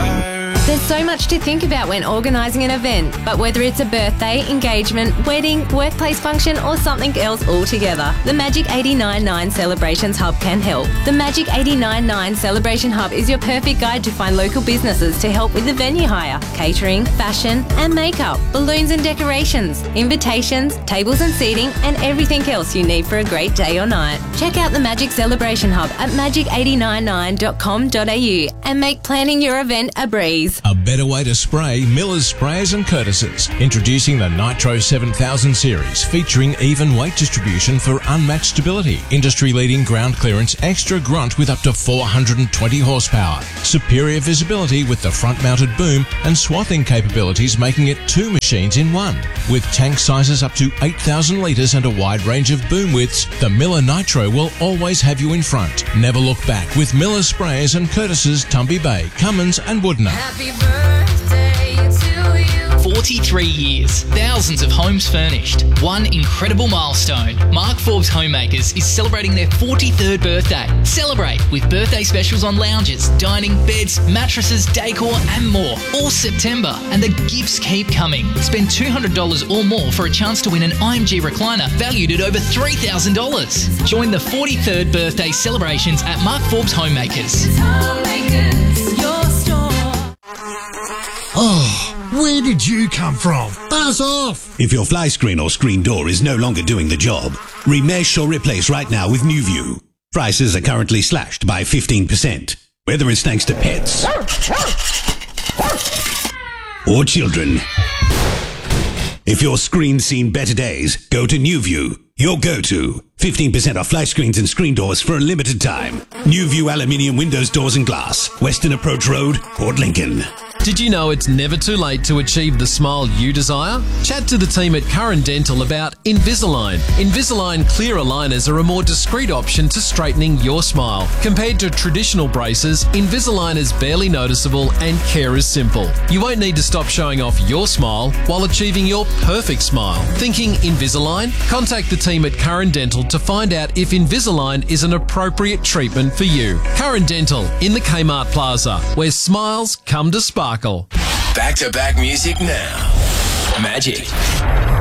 There's so much to think about when organising an event, but whether it's a birthday, engagement, wedding, workplace function or something else altogether, the Magic 89.9 Celebrations Hub can help. The Magic 89.9 Celebration Hub is your perfect guide to find local businesses to help with the venue hire, catering, fashion and makeup, balloons and decorations, invitations, tables and seating and everything else you need for a great day or night. Check out the Magic Celebration Hub at magic899.com.au and make planning your event a breeze. A better way to spray Miller's Sprayers and Curtis's. Introducing the Nitro 7000 series, featuring even weight distribution for unmatched stability, industry-leading ground clearance, extra grunt with up to 420 horsepower, superior visibility with the front-mounted boom, and swathing capabilities making it 2 machines in one. With tank sizes up to 8,000 litres and a wide range of boom widths, the Miller Nitro will always have you in front. Never look back with Miller's Sprayers and Curtis's, Tumby Bay, Cummins and Woodner. Happy birthday to you. 43 years, thousands of homes furnished. One incredible milestone. Mark Forbes Homemakers is celebrating their 43rd birthday. Celebrate with birthday specials on lounges, dining, beds, mattresses, decor and more all September. And the gifts keep coming. Spend $200 or more for a chance to win an IMG recliner valued at over $3,000. Join the 43rd birthday celebrations at Mark Forbes Homemakers. Your store. Oh, where did you come from? Buzz off! If your fly screen or screen door is no longer doing the job, remesh or replace right now with NewView. Prices are currently slashed by 15%, whether it's thanks to pets or children. If your screen's seen better days, go to NewView, your go-to. 15% off fly screens and screen doors for a limited time. NewView aluminium windows, doors and glass. Western Approach Road, Port Lincoln. Did you know it's never too late to achieve the smile you desire? Chat to the team at Curran Dental about Invisalign. Invisalign clear aligners are a more discreet option to straightening your smile. Compared to traditional braces, Invisalign is barely noticeable and care is simple. You won't need to stop showing off your smile while achieving your perfect smile. Thinking Invisalign? Contact the team at Curran Dental to find out if Invisalign is an appropriate treatment for you. Curran Dental in the Kmart Plaza, where smiles come to sparkle. Back-to-back music now. Magic.